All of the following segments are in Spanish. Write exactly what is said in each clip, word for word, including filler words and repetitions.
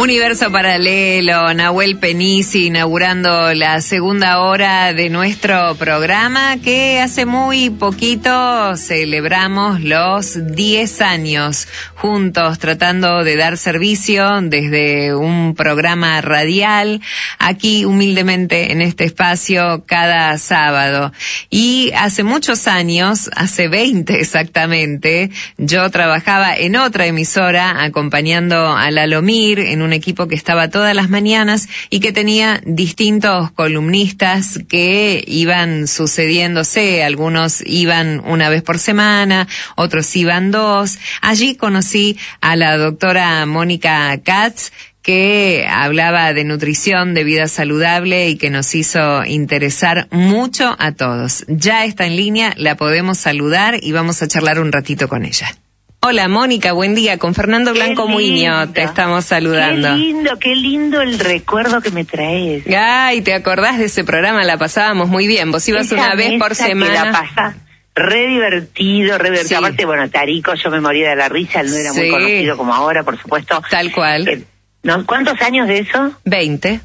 Universo Paralelo, Nahuel Penisi inaugurando la segunda hora de nuestro programa, que hace muy poquito celebramos los diez años juntos tratando de dar servicio desde un programa radial aquí humildemente en este espacio cada sábado. Y hace muchos años, hace veinte exactamente, yo trabajaba en otra emisora acompañando a Lalomir en un equipo que estaba todas las mañanas y que tenía distintos columnistas que iban sucediéndose. Algunos iban una vez por semana, otros iban dos. Allí conocí a la doctora Mónica Katz, que hablaba de nutrición, de vida saludable y que nos hizo interesar mucho a todos. Ya está en línea, la podemos saludar y vamos a charlar un ratito con ella. Hola Mónica, buen día. Con Fernando Blanco Muiño te estamos saludando. Qué lindo, qué lindo el recuerdo que me traes. Ay, ¿te acordás de ese programa? La pasábamos muy bien. Vos ibas Esa una vez por semana. Que la pasás re divertido, re divertido. Sí. Aparte, bueno, Tarico, yo me moría de la risa, él no era Sí. muy conocido como ahora, por supuesto. Tal cual. Eh, ¿no? ¿Cuántos años de eso? Veinte.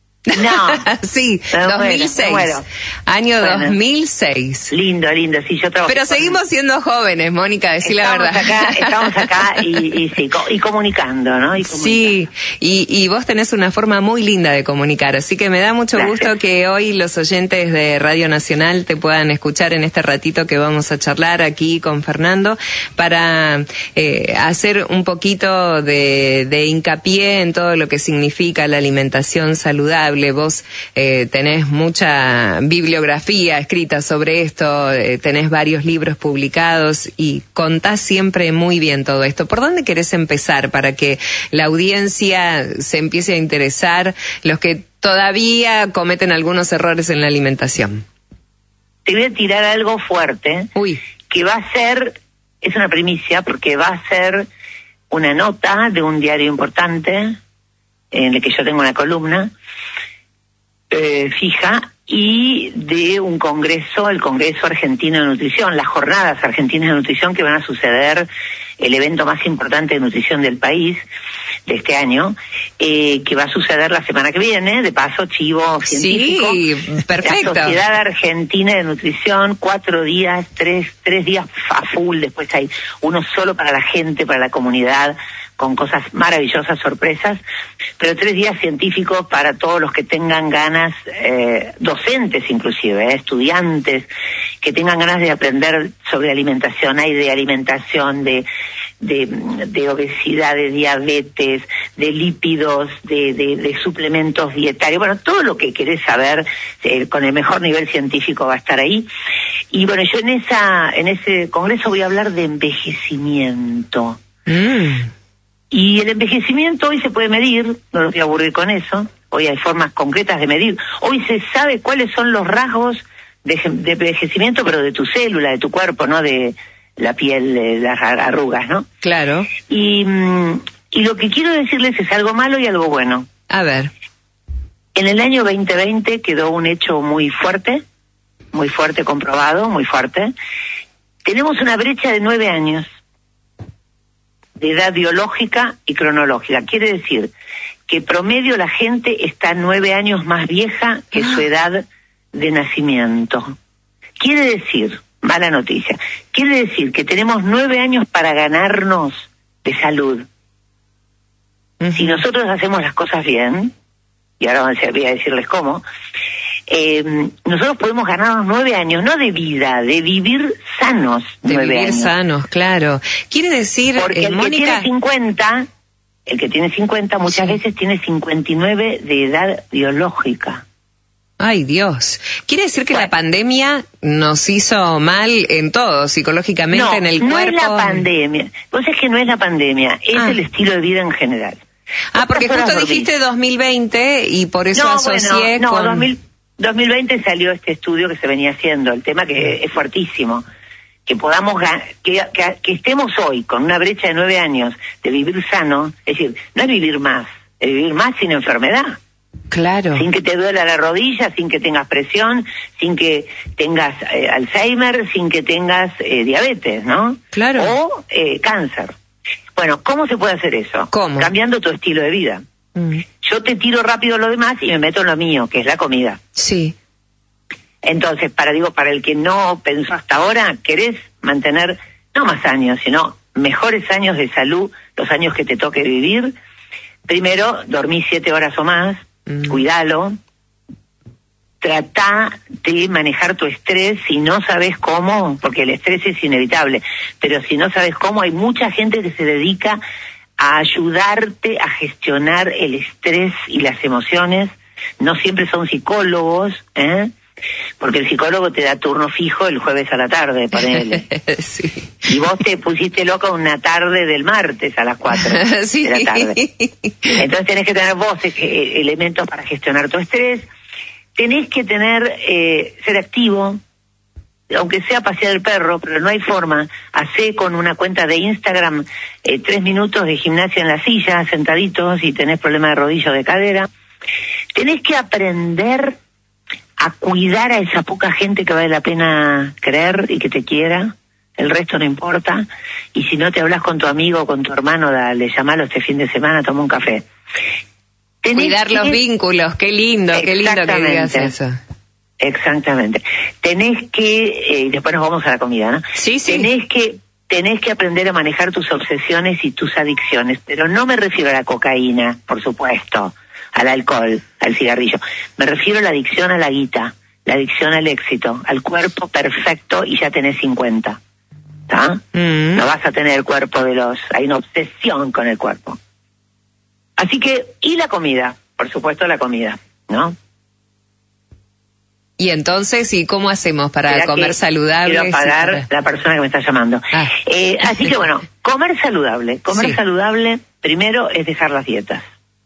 No. Sí, Me muero, dos mil seis. me muero. Año Bueno. dos mil seis. Lindo, lindo, sí, yo trabajo. Pero con- seguimos siendo jóvenes, Mónica, decí la Estamos verdad. acá, estamos acá y, y sí, co- y comunicando, ¿no? Y Sí, y, y vos tenés una forma muy linda de comunicar, así que me da mucho Gracias. gusto que hoy los oyentes de Radio Nacional te puedan escuchar en este ratito que vamos a charlar aquí con Fernando para eh, hacer un poquito de, de hincapié en todo lo que significa la alimentación saludable. Vos eh, tenés mucha bibliografía escrita sobre esto, eh, tenés varios libros publicados y contás siempre muy bien todo esto. ¿Por dónde querés empezar para que la audiencia se empiece a interesar, los que todavía cometen algunos errores en la alimentación? Te voy a tirar algo fuerte. Uy, Que va a ser, es una primicia, porque va a ser una nota de un diario importante, en el que yo tengo una columna eh, fija, y de un congreso, el Congreso Argentino de Nutrición, las Jornadas Argentinas de Nutrición, que van a suceder, el evento más importante de nutrición del país, de este año, eh, que va a suceder la semana que viene, de paso, chivo científico. sí, perfecto. La Sociedad Argentina de Nutrición, cuatro días, tres, tres días a full, después hay uno solo para la gente, para la comunidad, con cosas maravillosas, sorpresas, pero tres días científicos para todos los que tengan ganas, eh, docentes inclusive, eh, estudiantes, que tengan ganas de aprender sobre alimentación. Hay de alimentación, de de, de obesidad, de diabetes, de lípidos, de, de, de suplementos dietarios, bueno, todo lo que querés saber eh, con el mejor nivel científico va a estar ahí. Y bueno, yo en esa en ese congreso voy a hablar de envejecimiento. Mm. Y el envejecimiento hoy se puede medir, no los voy a aburrir con eso, hoy hay formas concretas de medir. Hoy se sabe cuáles son los rasgos de, de envejecimiento, pero de tu célula, de tu cuerpo, no de la piel, de las arrugas, ¿no? Claro. Y, mm, y lo que quiero decirles es algo malo y algo bueno. A ver. En el año veinte veinte quedó un hecho muy fuerte, muy fuerte comprobado, muy fuerte. Tenemos una brecha de nueve años de edad biológica y cronológica. Quiere decir que promedio la gente está nueve años más vieja que su edad de nacimiento. Quiere decir, mala noticia, quiere decir que tenemos nueve años para ganarnos de salud. Uh-huh. Si nosotros hacemos las cosas bien, y ahora voy a decirles cómo, eh, nosotros podemos ganarnos nueve años, no de vida, de vivir sanos. De nueve vivir años. sanos, claro. Quiere decir, Porque eh, el que Mónica... tiene cincuenta, el que tiene cincuenta muchas Sí. veces tiene cincuenta y nueve de edad biológica. Ay, Dios. ¿Quiere decir que Bueno. la pandemia nos hizo mal en todo, psicológicamente, No, en el no cuerpo? es la pandemia. Vos es que no es la pandemia, es Ah. el estilo de vida en general. Ah, porque ¿Cuántas justo horas dormís? dijiste dos mil veinte y por eso No, asocié bueno, no, con... dos mil, dos mil veinte salió este estudio que se venía haciendo, el tema que es fuertísimo, que podamos, ga- que, que, que estemos hoy con una brecha de nueve años de vivir sano, es decir, no es vivir más, es vivir más sin enfermedad. Claro. Sin que te duela la rodilla, sin que tengas presión, sin que tengas eh, Alzheimer, sin que tengas eh, diabetes, ¿no? Claro. O eh, cáncer. Bueno, ¿cómo se puede hacer eso? ¿Cómo? Cambiando tu estilo de vida. Mm. Yo te tiro rápido lo demás y me meto en lo mío, que es la comida. Sí. Entonces, para digo, para el que no pensó hasta ahora, querés mantener no más años, sino mejores años de salud, los años que te toque vivir. Primero, dormí siete horas o más, mm. cuídalo. Trata de manejar tu estrés. Si no sabes cómo, porque el estrés es inevitable, pero si no sabes cómo, hay mucha gente que se dedica a ayudarte a gestionar el estrés y las emociones. No siempre son psicólogos, ¿eh? Porque el psicólogo te da turno fijo el jueves a la tarde, ponele. Sí. Y vos te pusiste loca una tarde del martes a las cuatro sí. de la tarde. Entonces tenés que tener vos eh, elementos para gestionar tu estrés. Tenés que tener, eh, ser activo, aunque sea pasear el perro, pero no hay forma. Hacé con una cuenta de Instagram eh, tres minutos de gimnasia en la silla, sentaditos, y tenés problema de rodilla o de cadera. Tenés que aprender a cuidar a esa poca gente que vale la pena creer y que te quiera. El resto no importa. Y si no te hablas con tu amigo o con tu hermano, dale, llamalo este fin de semana, toma un café. Cuidar que... los vínculos, qué lindo, qué lindo que digas eso. Exactamente. Tenés que, eh, después nos vamos a la comida, ¿no? Sí, sí. Tenés que, tenés que aprender a manejar tus obsesiones y tus adicciones, pero no me refiero a la cocaína, por supuesto, al alcohol, al cigarrillo. Me refiero a la adicción a la guita, la adicción al éxito, al cuerpo perfecto y ya tenés cincuenta. ¿Está? Mm. No vas a tener el cuerpo de los... Hay una obsesión con el cuerpo. Así que, y la comida, por supuesto la comida, ¿no? Y entonces, ¿y cómo hacemos para Será comer saludable? Quiero pagar para... la persona que me está llamando. Ah. Eh, así que bueno, comer saludable. Comer sí. saludable, primero, es dejar las dietas.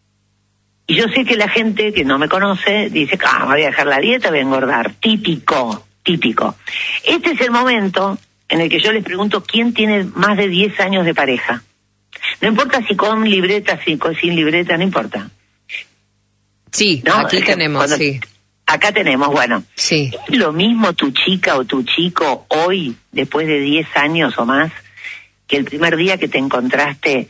Y yo sé que la gente que no me conoce dice, ah, voy a dejar la dieta, voy a engordar. Típico, típico. Este es el momento en el que yo les pregunto quién tiene más de diez años de pareja. No importa si con libreta, si con, sin libreta, no importa. Sí, ¿no? Aquí es tenemos, cuando, sí. Acá tenemos, bueno. Sí. ¿Es lo mismo tu chica o tu chico hoy, después de diez años o más, que el primer día que te encontraste?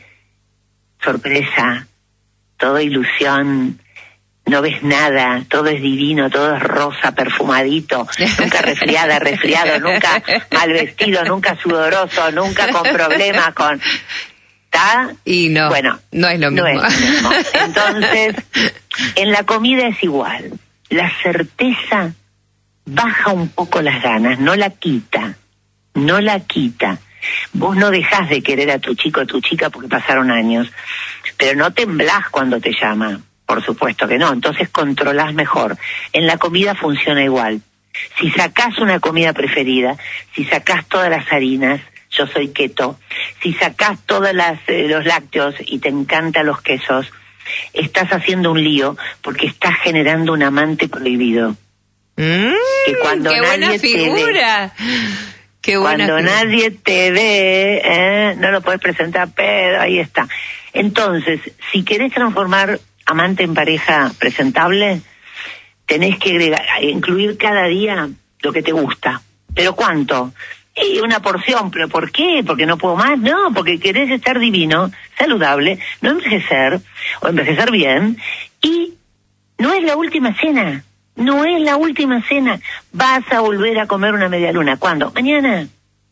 Sorpresa, todo ilusión, no ves nada, todo es divino, todo es rosa, perfumadito, nunca resfriada, resfriado, nunca mal vestido, nunca sudoroso, nunca con problemas, con... ¿Está? Y no, bueno, no es lo mismo. No es lo mismo. Entonces, en la comida es igual. La certeza baja un poco las ganas, no la quita, no la quita. Vos no dejás de querer a tu chico o tu chica porque pasaron años, pero no temblás cuando te llama, por supuesto que no, entonces controlás mejor. En la comida funciona igual. Si sacás una comida preferida, si sacás todas las harinas, yo soy keto, si sacás todos eh, los lácteos y te encantan los quesos, estás haciendo un lío porque estás generando un amante prohibido. Mm, que cuando ¡Qué nadie buena figura! Te ve, qué buena cuando figura. nadie te ve, ¿eh? No lo puedes presentar, pero ahí está. Entonces, si querés transformar amante en pareja presentable, tenés que agregar, incluir cada día lo que te gusta. ¿Pero cuánto? Y una porción, ¿pero por qué? ¿Porque no puedo más? No, porque querés estar divino, saludable, no envejecer, o envejecer bien, y no es la última cena, no es la última cena. Vas a volver a comer una media luna. ¿Cuándo? Mañana,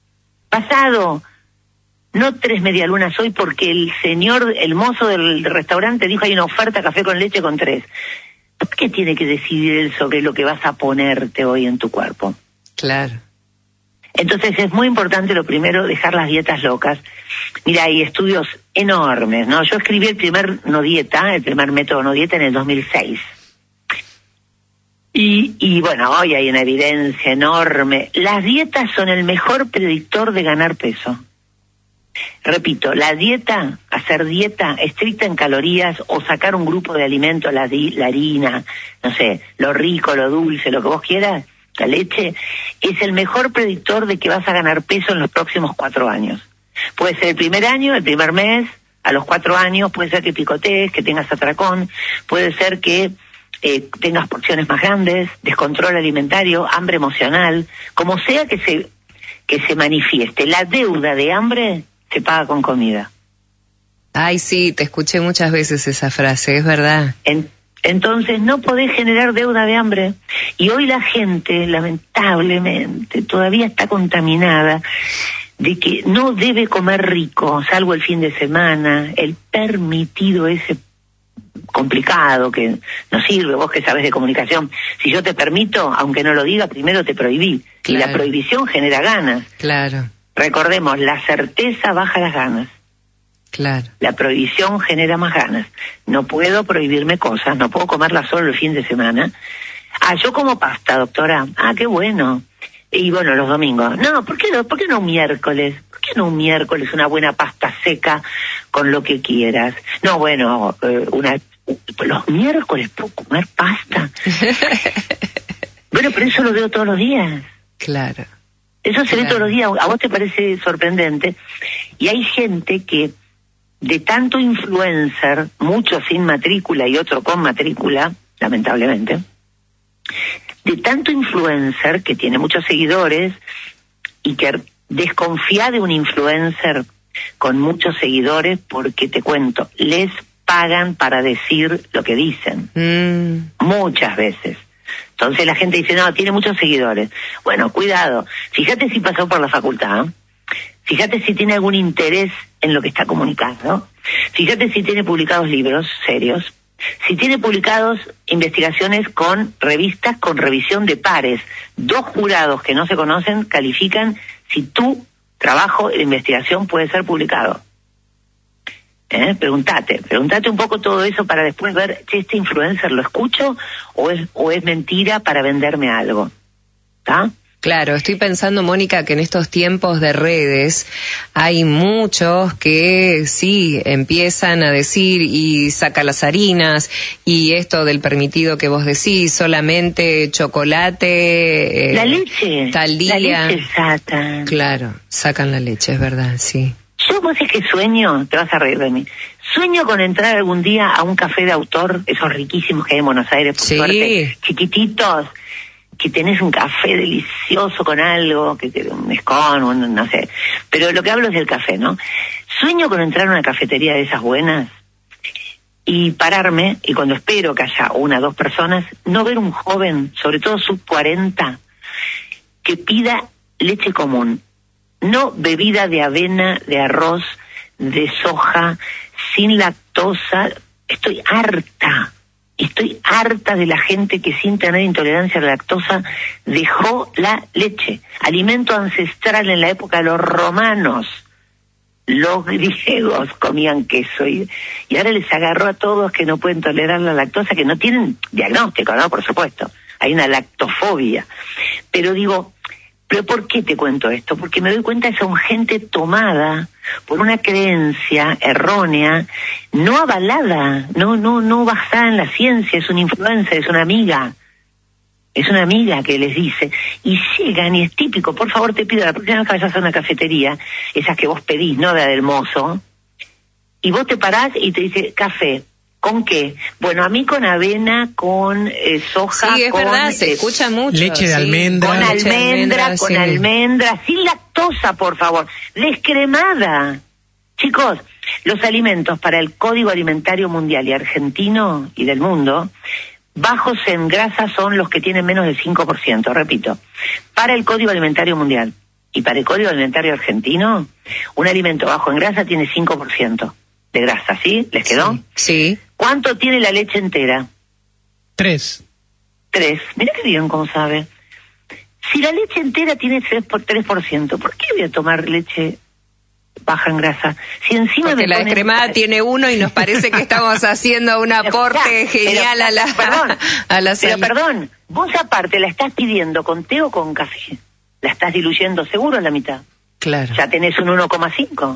pasado, no tres medialunas hoy porque el señor, el mozo del restaurante dijo hay una oferta café con leche con tres. ¿Por qué tiene que decidir él sobre lo que vas a ponerte hoy en tu cuerpo? Claro. Entonces es muy importante, lo primero, dejar las dietas locas. Mira, hay estudios enormes, ¿no? Yo escribí el primer no dieta, el primer método no dieta en el dos mil seis. Y, y bueno, hoy hay una evidencia enorme. Las dietas son el mejor predictor de ganar peso. Repito, la dieta, hacer dieta estricta en calorías o sacar un grupo de alimentos, la, di, la harina, no sé, lo rico, lo dulce, lo que vos quieras, la leche, es el mejor predictor de que vas a ganar peso en los próximos cuatro años. Puede ser el primer año, el primer mes, a los cuatro años, puede ser que picotees, que tengas atracón, puede ser que eh, tengas porciones más grandes, descontrol alimentario, hambre emocional, como sea que se, que se manifieste. La deuda de hambre se paga con comida. Ay, sí, te escuché muchas veces esa frase, es verdad. En, entonces no podés generar deuda de hambre. Y hoy la gente, lamentablemente, todavía está contaminada de que no debe comer rico, salvo el fin de semana, el permitido ese complicado que no sirve. Vos que sabés de comunicación, si yo te permito, aunque no lo diga, primero te prohibí. Claro. Y la prohibición genera ganas. Claro. Recordemos, la certeza baja las ganas. Claro. La prohibición genera más ganas. No puedo prohibirme cosas, no puedo comerlas solo el fin de semana. Ah, yo como pasta, doctora. Ah, qué bueno. Y bueno, los domingos. No, ¿por qué no, por qué no un miércoles? ¿Por qué no un miércoles una buena pasta seca con lo que quieras? No, bueno, eh, una los miércoles puedo comer pasta. Bueno, pero eso lo veo todos los días. Claro. Eso se claro. ve todos los días. ¿A vos te parece sorprendente? Y hay gente que de tanto influencer, muchos sin matrícula y otro con matrícula, lamentablemente, de tanto influencer que tiene muchos seguidores y que desconfía de un influencer con muchos seguidores porque, te cuento, les pagan para decir lo que dicen. Mm. Muchas veces. Entonces la gente dice, no, tiene muchos seguidores. Bueno, cuidado. Fíjate si pasó por la facultad. Fíjate si tiene algún interés en lo que está comunicando. Fíjate si tiene publicados libros serios. Si tiene publicados investigaciones con revistas con revisión de pares. Dos jurados que no se conocen califican si tu trabajo de investigación puede ser publicado. ¿Eh? Preguntate, preguntate un poco todo eso para después ver, che, ¿este influencer lo escucho o es, o es mentira para venderme algo? ¿Está? Claro, estoy pensando, Mónica, que en estos tiempos de redes hay muchos que sí empiezan a decir y saca las harinas y esto del permitido que vos decís, solamente chocolate. Eh, la leche. Tal día. La leche sacan. Claro, sacan la leche, es verdad, sí. Yo, vos es que sueño, te vas a reír de mí, sueño con entrar algún día a un café de autor, esos riquísimos que hay en Buenos Aires, por sí. suerte, chiquititos, que tenés un café delicioso con algo, que, que un escón, un, no sé. Pero lo que hablo es del café, ¿no? Sueño con entrar a una cafetería de esas buenas y pararme, y cuando espero que haya una o dos personas, no ver un joven, sobre todo sub cuarenta, que pida leche común. No bebida de avena, de arroz, de soja, sin lactosa. Estoy harta, estoy harta de la gente que sin tener intolerancia a la lactosa dejó la leche. Alimento ancestral en la época de los romanos. Los griegos comían queso y, y ahora les agarró a todos que no pueden tolerar la lactosa, que no tienen diagnóstico, ¿no? Por supuesto, hay una lactofobia. Pero digo... ¿Pero por qué te cuento esto? Porque me doy cuenta que son gente tomada por una creencia errónea, no avalada, no no no basada en la ciencia, es una influencia, es una amiga, es una amiga que les dice, y llegan y es típico, por favor te pido, la próxima vez que vayas a una cafetería, esas que vos pedís, no la del mozo, y vos te parás y te dice, café. ¿Con qué? Bueno, a mí con avena, con eh, soja, sí, es con... verdad, se escucha mucho. Leche de sí. almendra. Con leche almendra, almendra, con sí. almendra, sin lactosa, por favor. Descremada. Chicos, los alimentos para el Código Alimentario Mundial y argentino y del mundo, bajos en grasa son los que tienen menos del cinco por ciento, repito. Para el Código Alimentario Mundial y para el Código Alimentario Argentino, un alimento bajo en grasa tiene cinco por ciento de grasa, ¿sí? ¿Les quedó? Sí. ¿Cuánto tiene la leche entera? Tres. Tres. Mira qué bien, cómo sabe. Si la leche entera tiene tres por tres por ciento, ¿por qué voy a tomar leche baja en grasa? Si encima porque me la ponen... descremada tiene uno y nos parece que estamos haciendo un aporte pero, genial pero, a la perdón, a la pero salud. perdón, vos aparte la estás pidiendo con té o con café. La estás diluyendo seguro a la mitad. Claro. Ya tenés un uno coma cinco.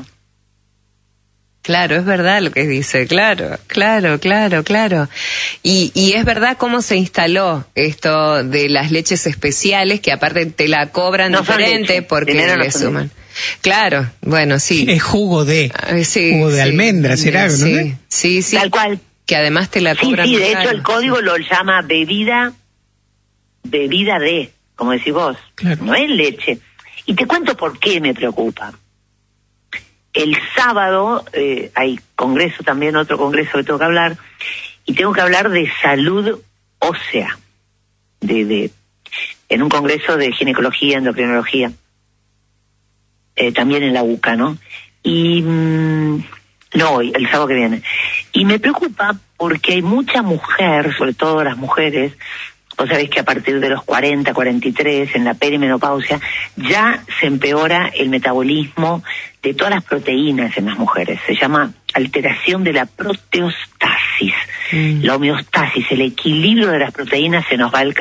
Claro, es verdad lo que dice, claro, claro, claro, claro. Y, y es verdad cómo se instaló esto de las leches especiales, que aparte te la cobran no diferente porque no le suman. Leche. Claro, bueno, sí. Es jugo de, uh, sí, jugo de sí, almendra, será, sí, ¿no? Sí, sí. Tal cual. Que además te la cobran. Sí, sí, de caro. hecho el código lo llama bebida, bebida de, como decís vos. Claro. No es leche. Y te cuento por qué me preocupa. el sábado eh, hay congreso también, otro congreso que tengo que hablar, y tengo que hablar de salud ósea, de, de en un congreso de ginecología, endocrinología, eh, también en la U C A, ¿no? Y mmm, no hoy, el sábado que viene. Y me preocupa porque hay mucha mujer, sobre todo las mujeres. Vos sabés que a partir de los cuarenta, cuarenta y tres, en la perimenopausia, ya se empeora el metabolismo de todas las proteínas en las mujeres. Se llama alteración de la proteostasis. Mm. La homeostasis, el equilibrio de las proteínas se nos va al